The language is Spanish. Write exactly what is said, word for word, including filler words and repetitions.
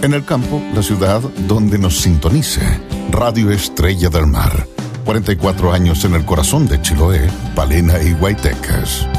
En el campo, la ciudad donde nos sintonice. Radio Estrella del Mar. cuarenta y cuatro años en el corazón de Chiloé, Palena y Guaitecas.